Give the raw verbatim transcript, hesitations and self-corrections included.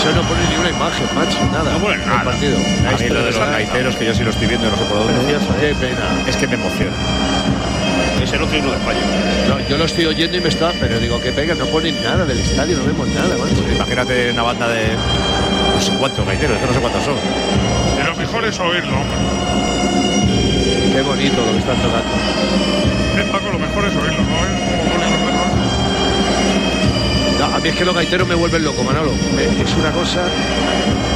Eso no pone ni una imagen, macho, nada. No pone nada. Partido. A mí lo de los gaiteros, que yo sí lo estoy viendo y no sé por dónde. Qué pena. Es que me emociona. Es el otro himno de España. No, yo lo estoy oyendo y me está, pero digo que pega, no ponen nada del estadio, no vemos nada, macho. Imagínate una banda de no sé cuántos gaiteros, es que no sé cuántos son. Y lo mejor es oírlo, hombre. Qué bonito lo que están tocando. Eh, Paco, lo mejor es oírlo, ¿no? Es como ponen los demás. No, a mí es que los gaiteros me vuelven loco, Manolo. Es una cosa